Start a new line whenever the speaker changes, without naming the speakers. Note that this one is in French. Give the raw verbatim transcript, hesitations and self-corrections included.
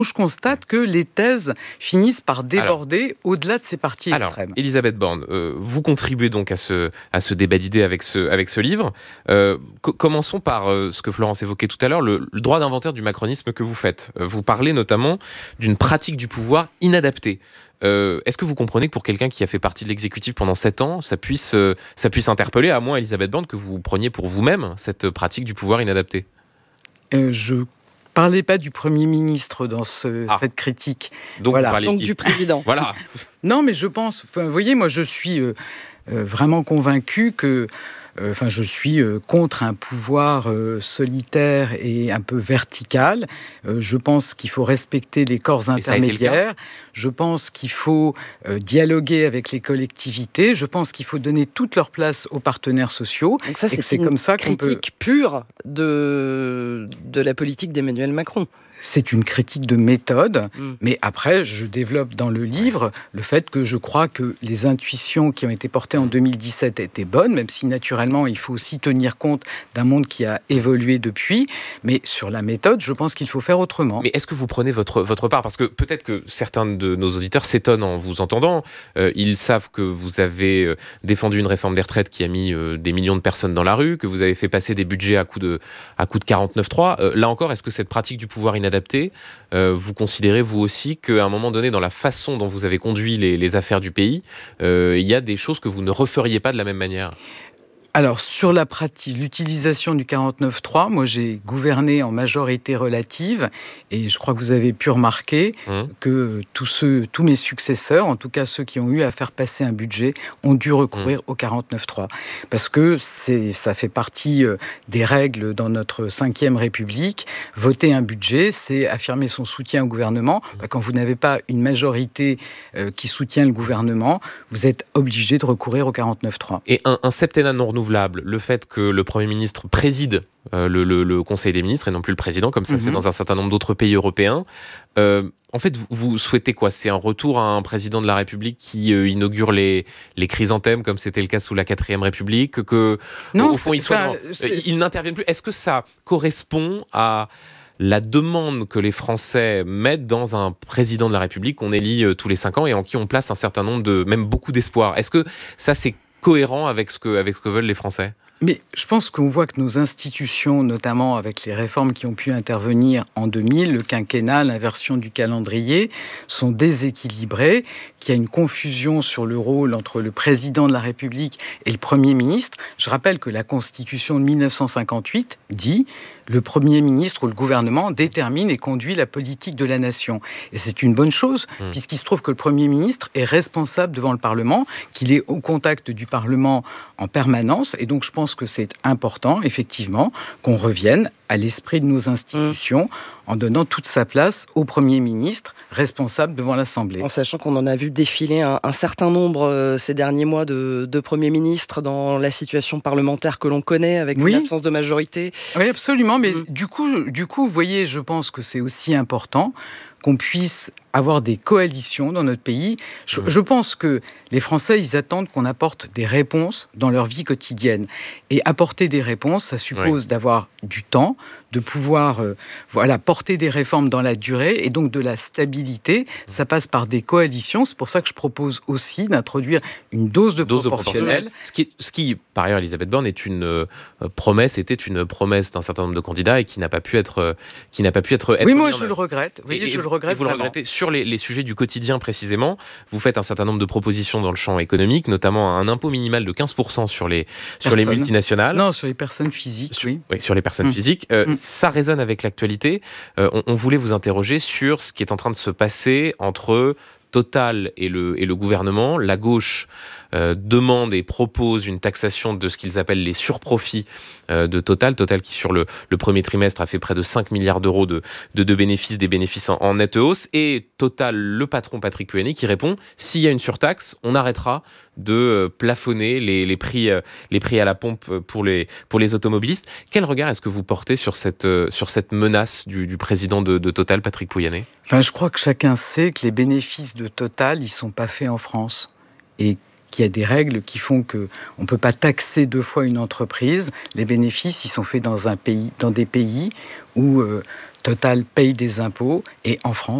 je constate que les thèses finissent par déborder alors, au-delà de ces partis
alors,
extrêmes.
Elisabeth Borne, euh, vous contribuez donc à ce, à ce débat d'idées avec ce, avec ce livre. Euh, co- commençons par euh, ce que Florence évoquait tout à l'heure, le, le droit d'inventaire du macronisme que vous faites. Euh, vous parlez notamment d'une pratique du pouvoir inadaptée. Euh, est-ce que vous comprenez que pour quelqu'un qui a fait partie de l'exécutif pendant sept ans, ça puisse, euh, ça puisse interpeller, à moins, Elisabeth Borne, que vous preniez pour vous-même cette pratique du pouvoir inadapté ?
euh, Je Parlez pas du Premier ministre dans ce,
ah.
cette critique.
Donc,
voilà.
Donc du président.
Voilà.
Non, mais je pense... Vous voyez, moi, je suis euh, euh, vraiment convaincu que... Enfin, euh, je suis euh, contre un pouvoir euh, solitaire et un peu vertical. Euh, je pense qu'il faut respecter les corps intermédiaires. Je pense qu'il faut euh, dialoguer avec les collectivités. Je pense qu'il faut donner toute leur place aux partenaires sociaux.
Donc ça, c'est,
et que c'est
une
comme ça qu'on
critique
peut...
pure de, de la politique d'Emmanuel Macron.
C'est une critique de méthode,
mmh.
mais après, je développe dans le livre le fait que je crois que les intuitions qui ont été portées en deux mille dix-sept étaient bonnes, même si naturellement, il faut aussi tenir compte d'un monde qui a évolué depuis. Mais sur la méthode, je pense qu'il faut faire autrement.
Mais est-ce que vous prenez votre, votre part ? Parce que peut-être que certains de nos auditeurs s'étonnent en vous entendant. Euh, ils savent que vous avez euh, défendu une réforme des retraites qui a mis euh, des millions de personnes dans la rue, que vous avez fait passer des budgets à coup de, à coup de quarante-neuf trois. Euh, là encore, est-ce que cette pratique du pouvoir inadapté adapté, euh, vous considérez vous aussi qu'à un moment donné, dans la façon dont vous avez conduit les, les affaires du pays, euh, il y a des choses que vous ne referiez pas de la même manière ?
Alors, sur la pratique, l'utilisation du quarante-neuf trois, moi j'ai gouverné en majorité relative et je crois que vous avez pu remarquer mmh. que tous, ceux, tous mes successeurs, en tout cas ceux qui ont eu à faire passer un budget, ont dû recourir mmh. au quarante-neuf trois. Parce que c'est, ça fait partie des règles dans notre cinquième République. Voter un budget, c'est affirmer son soutien au gouvernement. Mmh. Quand vous n'avez pas une majorité euh, qui soutient le gouvernement, vous êtes obligé de recourir au quarante-neuf trois.
Et un, un septennat non renouvelable, le fait que le Premier ministre préside euh, le, le, le Conseil des ministres et non plus le président, comme ça mmh. se fait dans un certain nombre d'autres pays européens. Euh, en fait, vous, vous souhaitez quoi ? C'est un retour à un président de la République qui euh, inaugure les, les chrysanthèmes, comme c'était le cas sous la quatrième République, que
non,
au fond, il, soit
pas,
dans, euh, il n'intervienne plus. Est-ce que ça correspond à la demande que les Français mettent dans un président de la République qu'on élit euh, tous les cinq ans et en qui on place un certain nombre de, même beaucoup d'espoir ? Est-ce que ça, c'est cohérent avec ce que, avec ce que veulent les Français ?
Mais je pense qu'on voit que nos institutions, notamment avec les réformes qui ont pu intervenir en deux mille, le quinquennat, l'inversion du calendrier, sont déséquilibrées, qu'il y a une confusion sur le rôle entre le président de la République et le Premier ministre. Je rappelle que la Constitution de mille neuf cent cinquante-huit dit « Le Premier ministre ou le gouvernement détermine et conduit la politique de la nation ». Et c'est une bonne chose, mmh. puisqu'il se trouve que le Premier ministre est responsable devant le Parlement, qu'il est au contact du Parlement en permanence. Et donc, je pense que c'est important, effectivement, qu'on revienne à l'esprit de nos institutions mmh. en donnant toute sa place au Premier ministre, responsable devant l'Assemblée.
En sachant qu'on en a vu défiler un, un certain nombre euh, ces derniers mois de, de Premiers ministres dans la situation parlementaire que l'on connaît, avec oui. une absence de majorité.
Oui, absolument. Mais mmh. du coup, du coup, vous voyez, je pense que c'est aussi important qu'on puisse avoir des coalitions dans notre pays. Je, mmh. je pense que les Français, ils attendent qu'on apporte des réponses dans leur vie quotidienne. Et apporter des réponses, ça suppose oui. d'avoir du temps, de pouvoir euh, voilà, porter des réformes dans la durée et donc de la stabilité. Mmh. Ça passe par des coalitions. C'est pour ça que je propose aussi d'introduire une dose de
dose
proportionnelle.
De ce, qui, ce qui, par ailleurs, Elisabeth Borne, est une euh, promesse, était une promesse d'un certain nombre de candidats et qui n'a pas pu être, euh, qui n'a pas pu être. être
oui, moi je le regrette. Vous voyez,
et,
je le regrette.
Et vous le regrettez sur les, les sujets du quotidien précisément. Vous faites un certain nombre de propositions dans le champ économique, notamment un impôt minimal de quinze pour cent sur les sur les multinationales.
Non, sur les personnes physiques.
Sur,
oui.
oui, sur les personnes mmh. physiques. Euh, mmh. Ça résonne avec l'actualité. Euh, on, on voulait vous interroger sur ce qui est en train de se passer entre Total et le, et le gouvernement. La gauche euh, demande et propose une taxation de ce qu'ils appellent les surprofits euh, de Total. Total qui, sur le, le premier trimestre, a fait près de cinq milliards d'euros de, de, de bénéfices, des bénéfices en, en nette hausse. Et Total, le patron Patrick Pouyanné, qui répond « S'il y a une surtaxe, on arrêtera de euh, plafonner les, les, prix, euh, les prix à la pompe pour les, pour les automobilistes ». Quel regard est-ce que vous portez sur cette, euh, sur cette menace du, du président de, de Total, Patrick Pouyanné ?
Enfin, je crois que chacun sait que les bénéfices de Total, ils ne sont pas faits en France. Et qu'il y a des règles qui font qu'on ne peut pas taxer deux fois une entreprise. Les bénéfices, ils sont faits dans, un pays, dans des pays où euh, Total paye des impôts et en France,